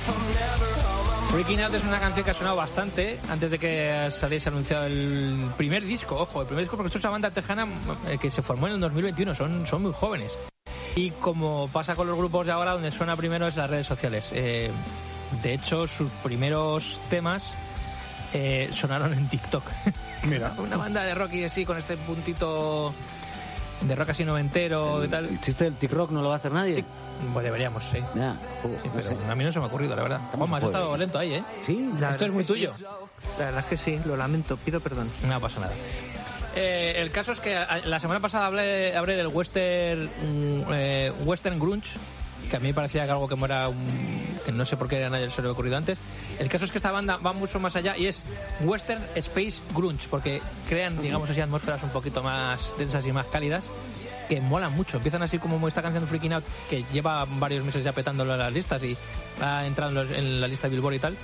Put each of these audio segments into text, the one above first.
Freaking Out es una canción que ha sonado bastante antes de que saliese anunciado el primer disco. Ojo, el primer disco, porque esto es una banda tejana que se formó en el 2021, son muy jóvenes. Y como pasa con los grupos de ahora, donde suena primero es las redes sociales. De hecho, sus primeros temas sonaron en TikTok. Mira. Una banda de rock y así, con este puntito de rock así noventero y tal. ¿El chiste del TikTok no lo va a hacer nadie? Pues deberíamos, sí. Ya. Sí, pero a mí no se me ha ocurrido, la verdad. Juanma, has estado lento ahí, ¿eh? Sí, Esto es muy tuyo. Sí. La verdad es que sí, lo lamento, pido perdón. No pasa nada. El caso es que la semana pasada hablé del western grunge, que a mí me parecía que algo que que no sé por qué a nadie se le había ocurrido antes. El caso es que esta banda va mucho más allá y es western space grunge, porque crean, digamos así, atmósferas un poquito más densas y más cálidas, que molan mucho. Empiezan así como esta canción Freaking Out, que lleva varios meses ya petándolo en las listas y ha entrado en la lista de Billboard y tal.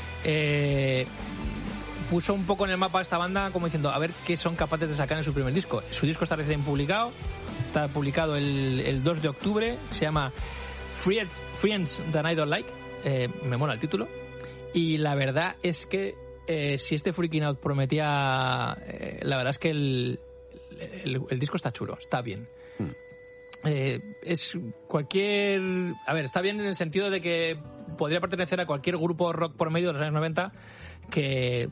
Puso un poco en el mapa a esta banda como diciendo a ver qué son capaces de sacar en su primer disco. Su disco está recién publicado, está publicado el 2 de octubre, se llama Friends That I Don't Like. Me mola el título. Y la verdad es que si este Freaking Out prometía, la verdad es que el disco está chulo, está bien. Es cualquier... A ver, está bien en el sentido de que podría pertenecer a cualquier grupo rock por medio de los años 90 que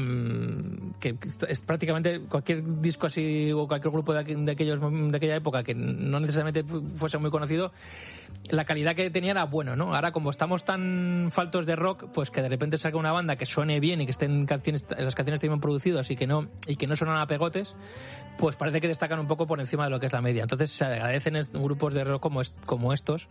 es prácticamente cualquier disco así o cualquier grupo de aquella época que no necesariamente fuese muy conocido. La calidad que tenía era bueno, ¿no? Ahora, como estamos tan faltos de rock, pues que de repente saque una banda que suene bien y que estén las canciones estén bien producidas y que no suenan a pegotes, pues parece que destacan un poco por encima de lo que es la media. Entonces se agradecen grupos de rock como estos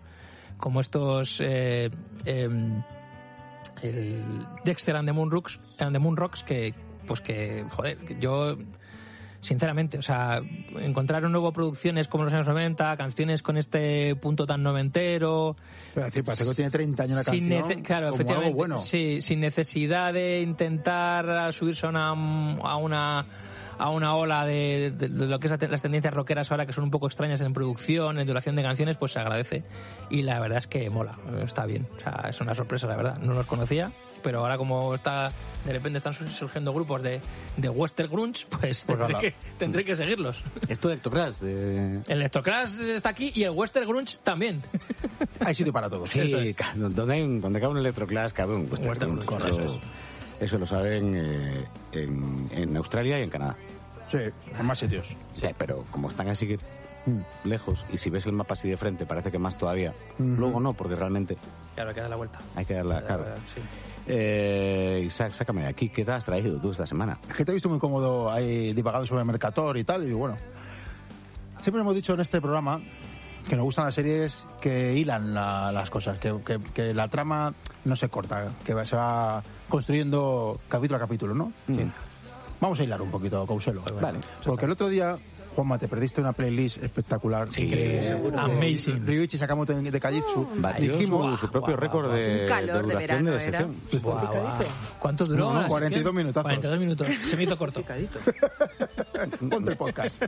el Dexter and the Moon Rocks, que joder, yo sinceramente, o sea, encontrar un nuevo producciones como los años 90, canciones con este punto tan noventero, pero decir, parece que tiene 30 años la canción, claro, como efectivamente, algo bueno. Sí, sin necesidad de intentar subirse a una ola de lo que es las tendencias rockeras ahora, que son un poco extrañas en producción, en duración de canciones, pues se agradece. Y la verdad es que mola, está bien. O sea, es una sorpresa, la verdad. No los conocía, pero ahora como de repente están surgiendo grupos de western grunge, pues tendré que seguirlos. Esto de Electroclash. El Electroclash está aquí y el western grunge también. Hay sitio para todos. Sí, donde cabe un Electroclash cabe un western grunge. Eso lo saben en Australia y en Canadá. Sí, en más sitios. Sí, pero como están así que lejos, y si ves el mapa así de frente parece que más todavía. Luego no, porque realmente... Claro, hay que dar la vuelta. Hay que darla, claro. Sí. Isaac, sácame de aquí. ¿Qué te has traído tú esta semana? Es que te he visto muy cómodo ahí divagado sobre el Mercator y tal, y bueno... Siempre hemos dicho en este programa que nos gustan las series que hilan las cosas, que la trama no se corta, que se va construyendo capítulo a capítulo, ¿no? Sí. Vamos a hilar un poquito, Couselo. Vale. Porque el otro día, Juanma, te perdiste una playlist espectacular. Sí, amazing. Ryuichi Sakamoto de Kajitsu. Dijimos su propio récord de duración de sección. ¿Cuánto duró? 42 minutazos. 42 minutos. Se me hizo corto. Ponte el podcast.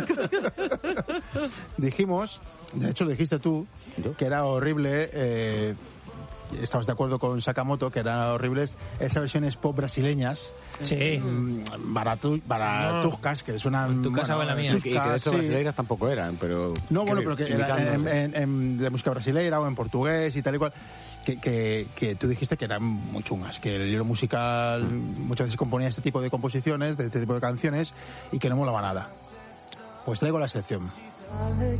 Dijimos, de hecho lo dijiste tú, que era horrible... Estabas de acuerdo con Sakamoto que eran horribles esas versiones pop brasileñas, sí, baratuscas, que suenan en tu casa o en la mía, chuscas, y que de esas brasileiras tampoco eran, pero no, bueno, pero que era de música brasileira o en portugués y tal y cual, que tú dijiste que eran muy chungas, que el libro musical muchas veces componía este tipo de composiciones, de este tipo de canciones, y que no molaba nada. Pues traigo la excepción.